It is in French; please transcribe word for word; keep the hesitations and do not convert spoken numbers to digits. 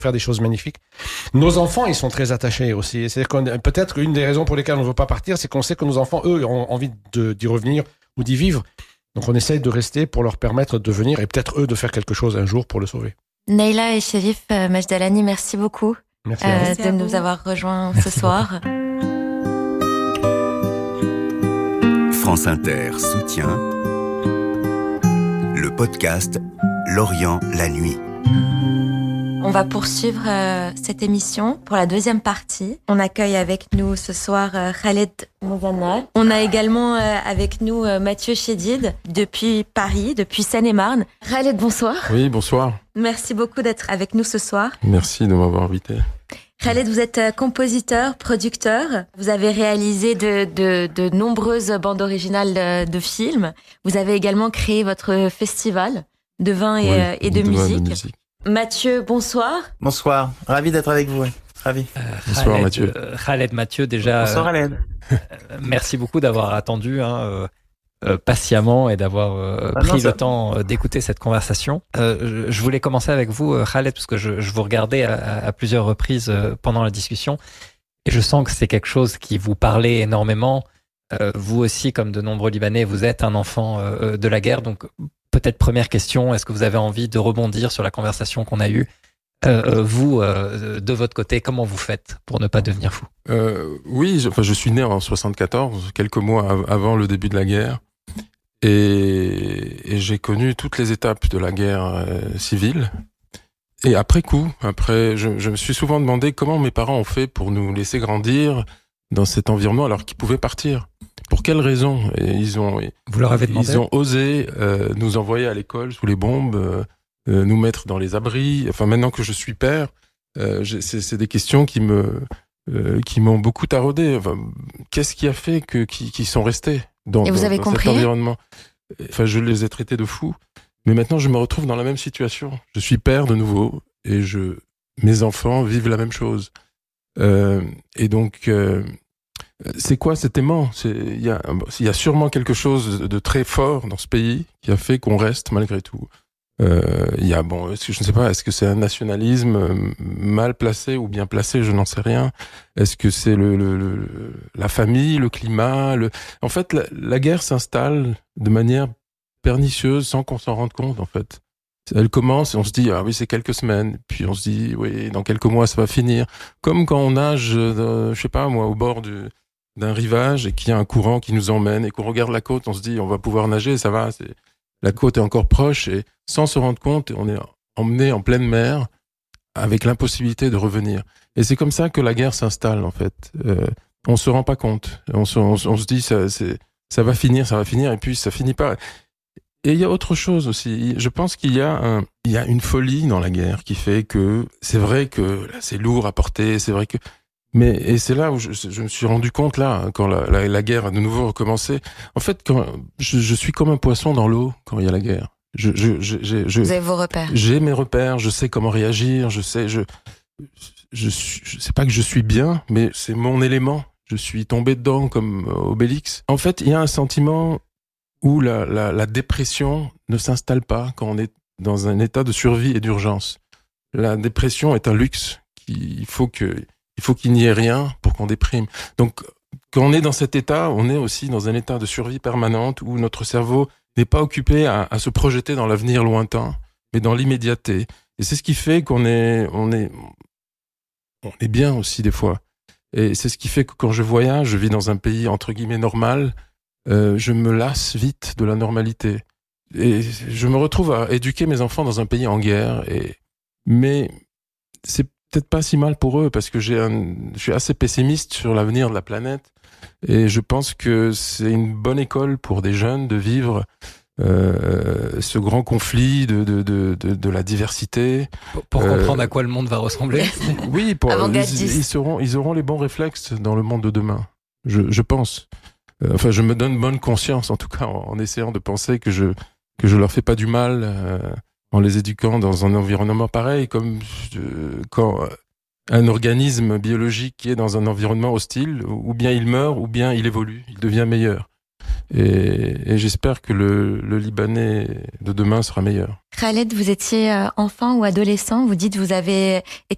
faire des choses magnifiques. Nos enfants, ils sont très attachés aussi. C'est-à-dire qu'on, peut-être qu'une des raisons pour lesquelles on ne veut pas partir, c'est qu'on sait que nos enfants, eux, ont envie de, d'y revenir ou d'y vivre. Donc on essaye de rester pour leur permettre de venir et peut-être eux de faire quelque chose un jour pour le sauver. Neila et Cherif euh, Majdalani, merci beaucoup Merci euh, à de vous. nous avoir rejoints Merci ce soir. France Inter soutient le podcast L'Orient la nuit. On va poursuivre euh, cette émission pour la deuxième partie. On accueille avec nous ce soir euh, Khaled Mozannar. On a également euh, avec nous euh, Mathieu Chédid depuis Paris, depuis Seine-et-Marne. Khaled, bonsoir. Oui, bonsoir. Merci beaucoup d'être avec nous ce soir. Merci de m'avoir invité. Khaled, vous êtes euh, compositeur, producteur. Vous avez réalisé de, de, de nombreuses bandes originales de, de films. Vous avez également créé votre festival de vin et, Oui, euh, et de, de vin et de musique. musique. Mathieu, bonsoir. Bonsoir, ravi d'être avec vous. Ravi. Euh, Bonsoir, Khaled, Mathieu. euh, Khaled Mathieu, déjà. Bonsoir euh, Alain. euh, merci beaucoup d'avoir attendu hein, euh, euh, patiemment et d'avoir euh, Ah pris non, ça- le temps euh, d'écouter cette conversation. Euh, je, je voulais commencer avec vous, euh, Khaled, parce que je, je vous regardais à, à plusieurs reprises euh, pendant la discussion et je sens que c'est quelque chose qui vous parlait énormément. Euh, vous aussi, comme de nombreux Libanais, vous êtes un enfant euh, de la guerre. Donc, peut-être première question, est-ce que vous avez envie de rebondir sur la conversation qu'on a eue Euh, vous, euh, de votre côté, comment vous faites pour ne pas devenir fou? Euh, oui, je, enfin, je suis né en soixante-quatorze, quelques mois av- avant le début de la guerre. Et, et j'ai connu toutes les étapes de la guerre euh, civile. Et après coup, après, je, je me suis souvent demandé comment mes parents ont fait pour nous laisser grandir dans cet environnement alors qu'ils pouvaient partir. Pour quelles raisons? Et ils ont, Vous leur avez demandé? ils ont osé euh, nous envoyer à l'école sous les bombes, euh, euh, nous mettre dans les abris. Enfin, maintenant que je suis père, euh, j'ai- c'est, c'est des questions qui me, euh, qui m'ont beaucoup taraudé. Enfin, qu'est-ce qui a fait que, qui, qui sont restés dans, Et vous dans- avez dans compris? cet environnement? Enfin, je les ai traités de fous. Mais maintenant, je me retrouve dans la même situation. Je suis père de nouveau et je, mes enfants vivent la même chose. Euh, et donc, euh, c'est quoi cet aimant? C'est, il y a, il y a sûrement quelque chose de très fort dans ce pays qui a fait qu'on reste malgré tout. Euh, il y a, bon, est-ce que, je ne sais pas, est-ce que c'est un nationalisme euh, mal placé ou bien placé? Je n'en sais rien. Est-ce que c'est le, le, le la famille, le climat? Le... En fait, la, la guerre s'installe de manière pernicieuse sans qu'on s'en rende compte, en fait. Elle commence et on se dit, ah oui, c'est quelques semaines. Puis on se dit, oui, dans quelques mois, ça va finir. Comme quand on nage, euh, je sais pas, moi, au bord du, d'un rivage et qu'il y a un courant qui nous emmène et qu'on regarde la côte, on se dit, on va pouvoir nager, ça va, c'est, la côte est encore proche et sans se rendre compte, on est emmené en pleine mer avec l'impossibilité de revenir. Et c'est comme ça que la guerre s'installe, en fait. Euh, on se rend pas compte. On se, on, se- on se dit, ça, c'est, ça va finir, ça va finir, et puis ça finit pas. Et il y a autre chose aussi. Je pense qu'il y a un, il y a une folie dans la guerre qui fait que c'est vrai que là, c'est lourd à porter, c'est vrai que, mais, et c'est là où je, je me suis rendu compte, là, quand la, la, la guerre a de nouveau recommencé. En fait, quand, je, je suis comme un poisson dans l'eau quand il y a la guerre. Je, je, je, je, je- Vous avez vos repères. j'ai mes repères, je sais comment réagir, je sais, je, je, suis- je sais pas que je suis bien, mais c'est mon élément. Je suis tombé dedans comme euh, Obélix. En fait, il y a un sentiment où la, la, la dépression ne s'installe pas quand on est dans un état de survie et d'urgence. La dépression est un luxe. Qui, il faut que, il faut qu'il n'y ait rien pour qu'on déprime. Donc, quand on est dans cet état, on est aussi dans un état de survie permanente où notre cerveau n'est pas occupé à, à se projeter dans l'avenir lointain, mais dans l'immédiateté. Et c'est ce qui fait qu'on est, on est, on est bien aussi des fois. Et c'est ce qui fait que quand je voyage, je vis dans un pays entre guillemets normal, euh, je me lasse vite de la normalité. Et je me retrouve à éduquer mes enfants dans un pays en guerre. Et, mais c'est peut-être pas si mal pour eux parce que j'ai un, je suis assez pessimiste sur l'avenir de la planète. Et je pense que c'est une bonne école pour des jeunes de vivre euh, ce grand conflit de, de, de, de, de la diversité. Pour, pour Euh, comprendre à quoi le monde va ressembler. Oui, pour, ils, Avant-gardiste. ils, seront, ils auront les bons réflexes dans le monde de demain, je, je pense. Euh, enfin, je me donne bonne conscience, en tout cas, en, en essayant de penser que je que je leur fais pas du mal euh, en les éduquant dans un environnement pareil, comme euh, quand un organisme biologique qui est dans un environnement hostile, ou bien il meurt, ou bien il évolue, il devient meilleur. Et, et j'espère que le, le Libanais de demain sera meilleur. Khaled, vous étiez euh, enfant ou adolescent. Vous dites que vous avez été